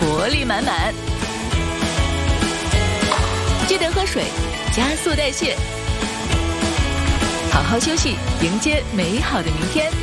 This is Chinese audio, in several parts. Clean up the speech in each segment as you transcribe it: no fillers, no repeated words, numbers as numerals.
活力满满。记得喝水，加速代谢，好好休息，迎接美好的明天。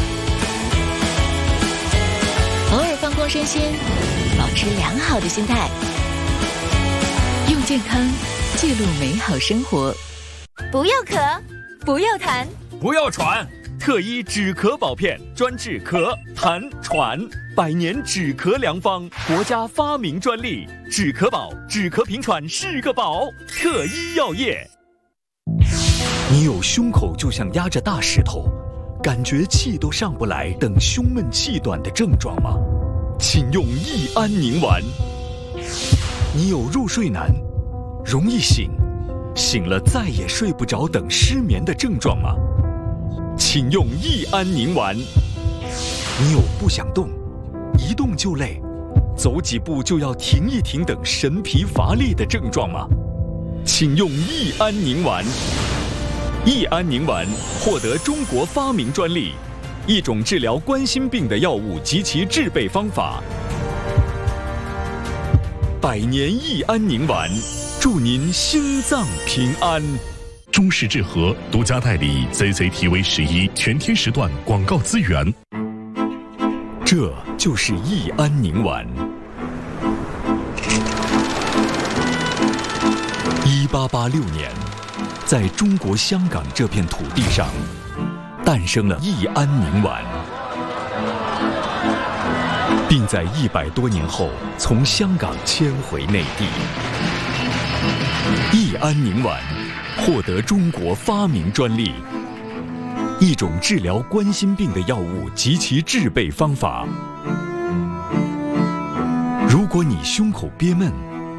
偶尔放空身心，保持良好的心态，用健康记录美好生活。 不要咳，不要痰， 不要喘。特一止咳宝片，专治咳、痰、喘，100年止咳良方，国家发明专利。止咳宝，止咳平喘是个宝。特一药业。 你有胸口就像压着大石头，感觉气都上不来等胸闷气短的症状吗？请用益安宁丸。你有入睡难，容易醒，醒了再也睡不着等失眠的症状吗？请用益安宁丸。你有不想动，一动就累，走几步就要停一停等神疲乏力的症状吗？请用益安宁丸。益安宁丸获得中国发明专利，一种治疗冠心病的药物及其制备方法。100年益安宁丸，祝您心脏平安。 中式治和独家代理 CCTV11全天时段广告资源。 这就是益安宁丸。1886年，在中国香港这片土地上，诞生了益安宁丸，并在100多年后从香港迁回内地。益安宁丸获得中国发明专利，一种治疗冠心病的药物及其制备方法。如果你胸口憋闷、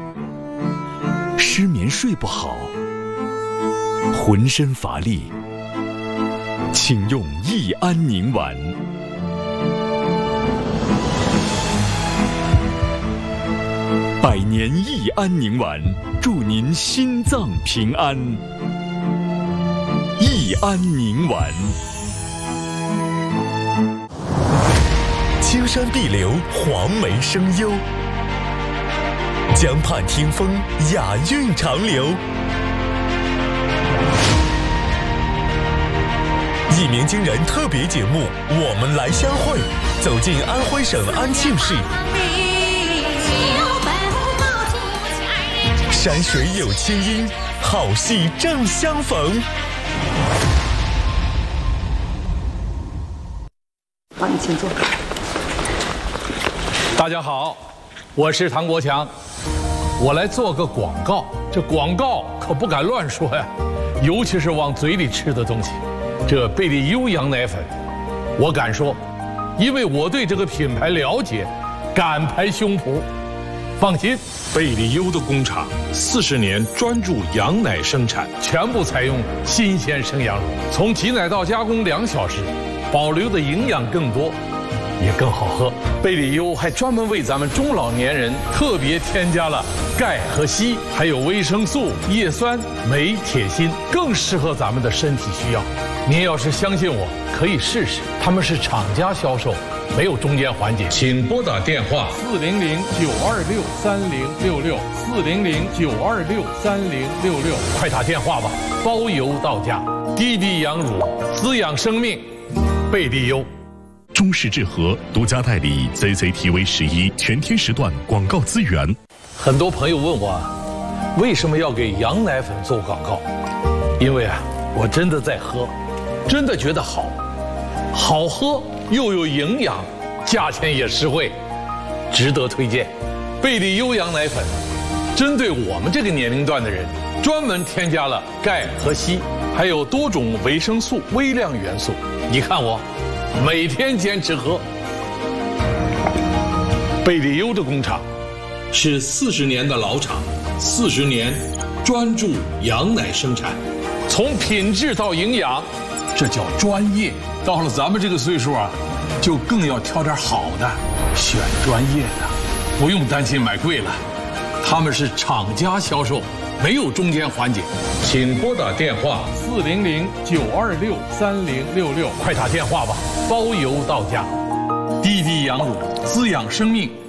失眠睡不好、浑身乏力，请用益安宁丸。100年益安宁丸，祝您心脏平安。益安宁丸。 青山碧流，黄梅生优；江畔听风，雅韵长流。一鸣惊人特别节目，我们来相会，走进安徽省安庆市。山水有清音，好戏正相逢。 好，你请坐。 大家好，我是唐国强，我来做个广告。这广告可不敢乱说呀，尤其是往嘴里吃的东西。这贝利优羊奶粉，我敢说，因为我对这个品牌了解，敢拍胸脯。放心，贝利优的工厂40年专注羊奶生产，全部采用新鲜生羊乳，从挤奶到加工2小时，保留的营养更多，也更好喝。贝利优还专门为咱们中老年人特别添加了钙和硒，还有维生素、叶酸、镁、铁、锌，更适合咱们的身体需要。您要是相信我，可以试试。他们是厂家销售，没有中间环节。请拨打电话400-926-3066，400-926-3066，快打电话吧，包邮到家。滴滴羊乳，滋养生命，贝利优。 中式治和独家代理 CCTV11全天时段广告资源。 很多朋友问我，为什么要给羊奶粉做广告？因为我真的在喝，真的觉得好，好喝又有营养，价钱也实惠，值得推荐。贝利优羊奶粉针对我们这个年龄段的人，专门添加了钙和硒，还有多种维生素、微量元素。你看我每天坚持喝。贝利优的工厂是40年的老厂，40年专注羊奶生产，从品质到营养，这叫专业。到了咱们这个岁数就更要挑点好的，选专业的，不用担心买贵了。他们是厂家销售，没有中间环节。请拨打电话400-926-3066，快打电话吧，包邮到家。滴滴羊乳，滋养生命。